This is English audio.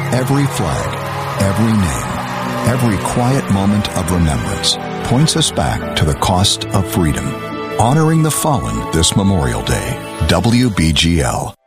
Every flag, every name, every quiet moment of remembrance points us back to the cost of freedom. Honoring the fallen this Memorial Day. WBGL.